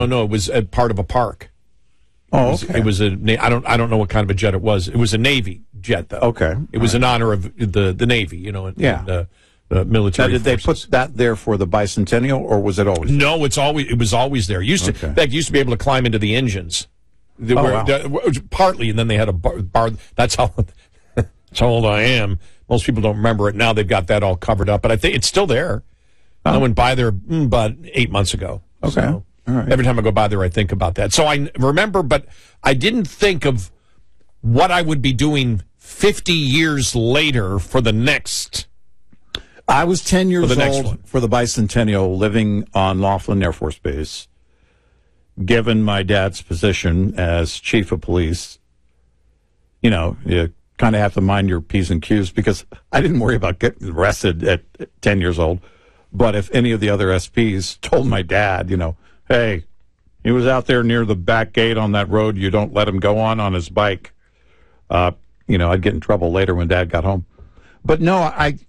Oh, no, it was a part of a park. Oh, okay. It was I don't know what kind of a jet it was. It was a Navy jet, though. Okay. It was in honor of the Navy, you know, and military. Now, did they put that there for the bicentennial, or was it always? No, it was always there. In fact, you used to be able to climb into the engines. Partly, and then they had a bar. That's how old I am. Most people don't remember it now. They've got that all covered up, but I think it's still there. I went by there about 8 months ago. Okay. So all right. Every time I go by there, I think about that. So I remember, but I didn't think of what I would be doing 50 years later for the next. I was 10 years old for the bicentennial, living on Laughlin Air Force Base. Given my dad's position as chief of police, you know, you kind of have to mind your P's and Q's, because I didn't worry about getting arrested at 10 years old. But if any of the other SPs told my dad, you know, hey, he was out there near the back gate on that road you don't let him go on his bike, you know, I'd get in trouble later when Dad got home. But no,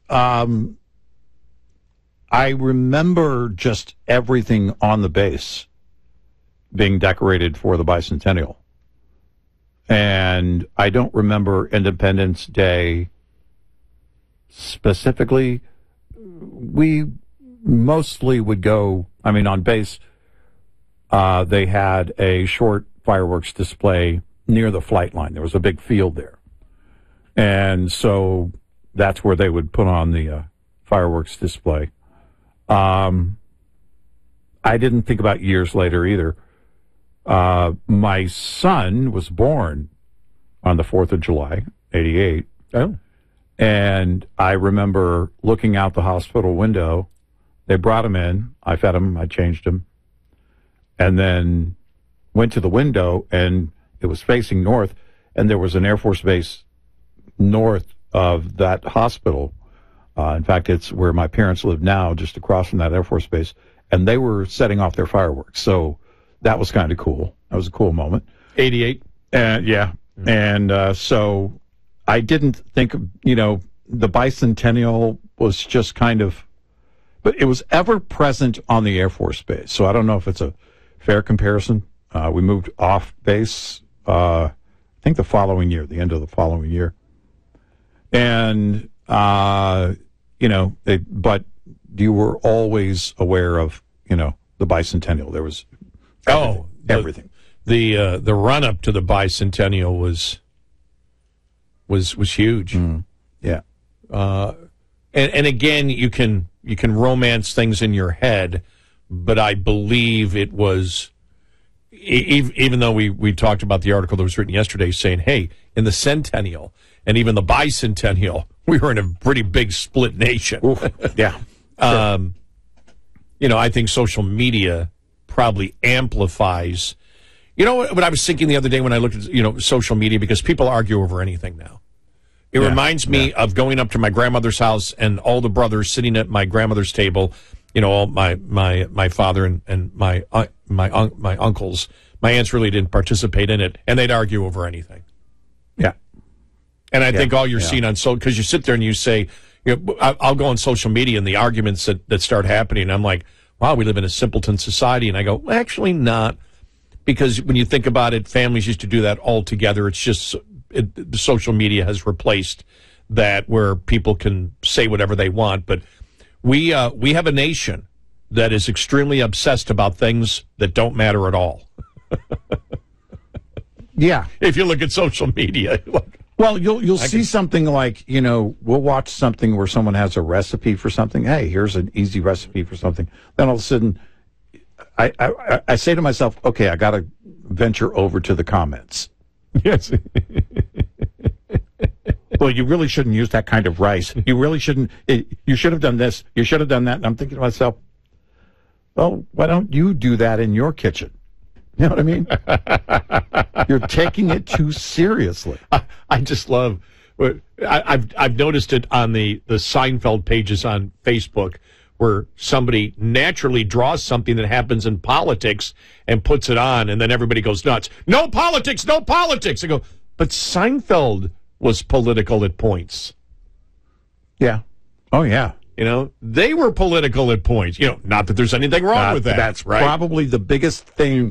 I remember just everything on the base being decorated for the bicentennial. And I don't remember Independence Day specifically. We mostly would go, I mean, on base, they had a short fireworks display near the flight line. There was a big field there. And so that's where they would put on the fireworks display. I didn't think about years later either. My son was born on the 4th of July, 88. Oh. And I remember looking out the hospital window. They brought him in. I fed him. I changed him. And then went to the window, and it was facing north, and there was an Air Force base north of that hospital. In fact, it's where my parents live now, just across from that Air Force base. And they were setting off their fireworks. So that was kind of cool. That was a cool moment. 88? Yeah. Mm-hmm. And so I didn't think, you know, the bicentennial was just kind of, but it was ever present on the Air Force base. So I don't know if it's a fair comparison. We moved off base, I think the following year, the end of the following year. And, you know, but you were always aware of, you know, the bicentennial. There was everything. The run up to the bicentennial was huge. Mm, yeah. And again, you can romance things in your head, but I believe it was, even though we talked about the article that was written yesterday saying, hey, in the centennial and even the bicentennial, we were in a pretty big split nation. Oof, yeah. Sure. You know, I think social media probably amplifies. You know what I was thinking the other day when I looked at, you know, social media, because people argue over anything now. It reminds me of going up to my grandmother's house and all the brothers sitting at my grandmother's table, you know, all my father and my uncles. My aunts really didn't participate in it, and they'd argue over anything. Yeah. And I think all you're seeing on social, because you sit there and you say, you know, I'll go on social media and the arguments that start happening, I'm like, wow, we live in a simpleton society. And I go, well, actually not, because when you think about it, families used to do that all together. It's just the social media has replaced that, where people can say whatever they want. But we have a nation that is extremely obsessed about things that don't matter at all. Yeah. If you look at social media. Well, you'll see something like, you know, we'll watch something where someone has a recipe for something. Hey, here's an easy recipe for something. Then all of a sudden, I say to myself, okay, I got to venture over to the comments. Yes. Well, you really shouldn't use that kind of rice. You really shouldn't. You should have done this. You should have done that. And I'm thinking to myself, well, why don't you do that in your kitchen? You know what I mean? You're taking it too seriously. I just love. I've noticed it on the Seinfeld pages on Facebook, where somebody naturally draws something that happens in politics and puts it on, and then everybody goes nuts. No politics, no politics. I go, but Seinfeld was political at points. Yeah. Oh, yeah. You know, they were political at points. You know, not that there's anything wrong with that. That's right? Probably the biggest thing